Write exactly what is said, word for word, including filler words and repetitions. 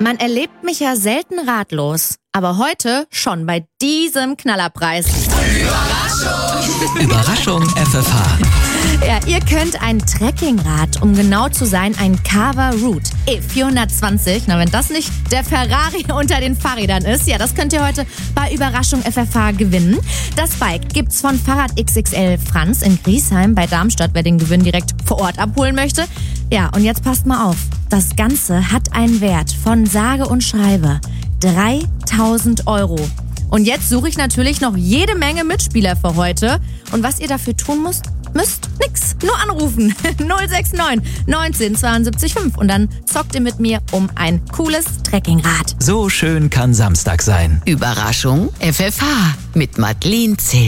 Man erlebt mich ja selten ratlos, aber heute schon bei diesem Knallerpreis. Überraschung! Überraschung F F H. Ja, ihr könnt ein Trekkingrad, um genau zu sein, ein Carver Route E vierhundertzwanzig, na wenn das nicht der Ferrari unter den Fahrrädern ist, ja, das könnt ihr heute bei Überraschung F F H gewinnen. Das Bike gibt's von Fahrrad X X L Franz in Griesheim bei Darmstadt, wer den Gewinn direkt vor Ort abholen möchte. Ja, und jetzt passt mal auf, das Ganze hat einen Wert von sage und schreibe dreitausend Euro. Und jetzt suche ich natürlich noch jede Menge Mitspieler für heute. Und was ihr dafür tun müsst, müsst nix. Nur anrufen. null sechs neun neunzehn zweiundsiebzig fünf. Und dann zockt ihr mit mir um ein cooles Trekkingrad. So schön kann Samstag sein. Überraschung F F H mit Madeleine Zell.